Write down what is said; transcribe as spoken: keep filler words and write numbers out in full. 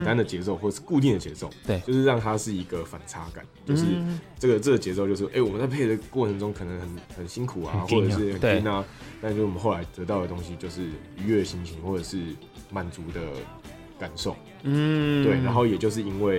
单的节奏或者是固定的节奏， 对， 就是让它是一个反差感，就是这个这个节奏就是，哎、欸，我们在配的过程中可能很很辛苦啊，或者是很拼啊，但是我们后来得到的东西就是愉悦的心情或者是满足的感受，嗯，对，然后也就是因为